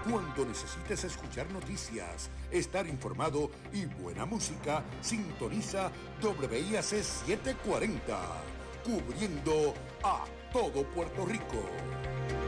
Cuando necesites escuchar noticias, estar informado y buena música, sintoniza WIAC 740, cubriendo a todo Puerto Rico.